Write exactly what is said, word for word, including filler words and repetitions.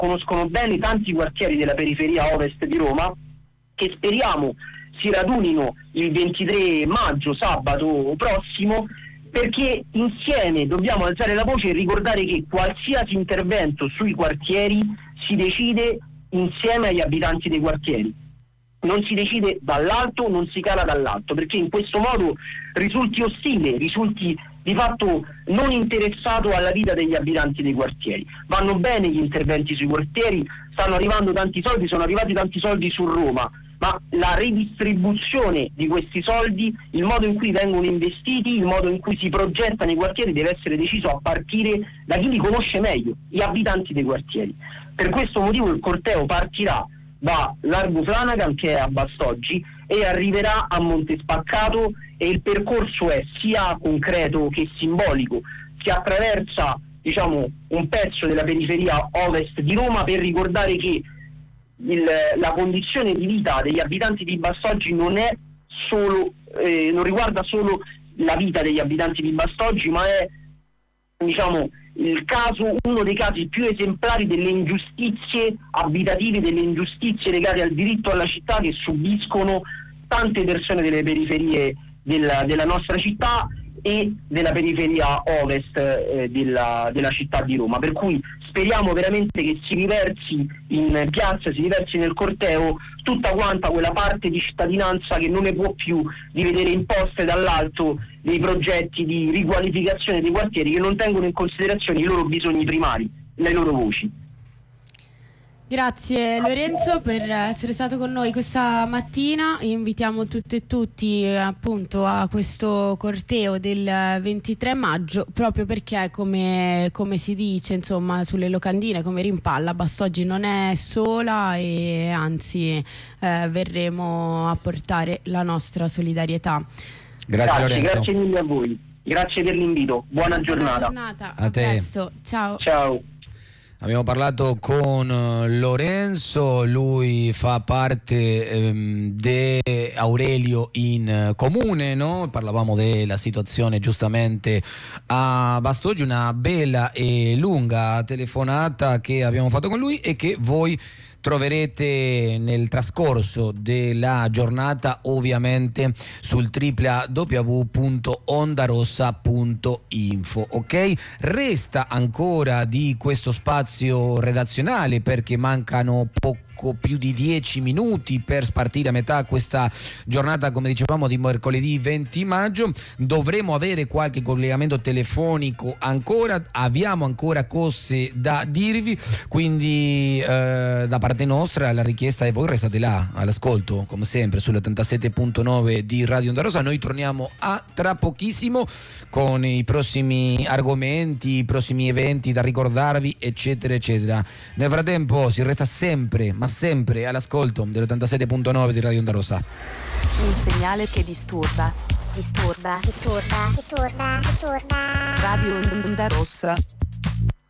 conoscono bene tanti quartieri della periferia ovest di Roma, che speriamo si radunino il ventitré maggio, sabato prossimo, perché insieme dobbiamo alzare la voce e ricordare che qualsiasi intervento sui quartieri si decide insieme agli abitanti dei quartieri. Non si decide dall'alto, non si cala dall'alto, perché in questo modo risulti ostile, risulti di fatto non interessato alla vita degli abitanti dei quartieri. Vanno bene gli interventi sui quartieri, stanno arrivando tanti soldi, sono arrivati tanti soldi su Roma, ma la redistribuzione di questi soldi, il modo in cui vengono investiti, il modo in cui si progettano i quartieri deve essere deciso a partire da chi li conosce meglio, gli abitanti dei quartieri. Per questo motivo il corteo partirà da Largo Flanagan, che è a Bastoggi, e arriverà a Montespaccato, e il percorso è sia concreto che simbolico. Si attraversa, diciamo, un pezzo della periferia ovest di Roma per ricordare che il, la condizione di vita degli abitanti di Bastoggi non è solo eh, non riguarda solo la vita degli abitanti di Bastoggi, ma è, diciamo, il caso, uno dei casi più esemplari delle ingiustizie abitative, delle ingiustizie legate al diritto alla città che subiscono tante persone delle periferie della, della nostra città e della periferia ovest eh, della, della città di Roma. Per cui speriamo veramente che si riversi in piazza, si riversi nel corteo tutta quanta quella parte di cittadinanza che non ne può più di vedere imposte dall'alto dei progetti di riqualificazione dei quartieri che non tengono in considerazione i loro bisogni primari, le loro voci. Grazie Lorenzo per essere stato con noi questa mattina. Invitiamo tutte e tutti appunto a questo corteo del ventitré maggio, proprio perché come, come si dice, insomma, sulle locandine, come rimpalla, Bastoggi non è sola, e anzi eh, verremo a portare la nostra solidarietà. Grazie, grazie Lorenzo. Grazie mille a voi, grazie per l'invito, buona giornata. Buona giornata, a, a te. presto, ciao. Ciao. Abbiamo parlato con Lorenzo, lui fa parte ehm, di Aurelio in Comune, no? Parlavamo della situazione giustamente a Bastoggi, una bella e lunga telefonata che abbiamo fatto con lui e che voi troverete nel trascorso della giornata ovviamente sul w w w punto ondarossa punto info. Ok? Resta ancora di questo spazio redazionale perché mancano poco più di dieci minuti per spartire a metà questa giornata, come dicevamo, di mercoledì venti maggio. Dovremo avere qualche collegamento telefonico ancora, abbiamo ancora cose da dirvi, quindi eh, da parte nostra la richiesta è: voi restate là all'ascolto come sempre sull'ottantasette punto nove di Radio Onda Rossa. Noi torniamo a tra pochissimo con i prossimi argomenti, i prossimi eventi da ricordarvi, eccetera eccetera. Nel frattempo si resta sempre, ma sempre all'ascolto dell'ottantasette punto nove di Radio Onda Rossa. Un segnale che disturba. Disturba. Disturba. Disturba. Disturba. Radio Onda Rossa.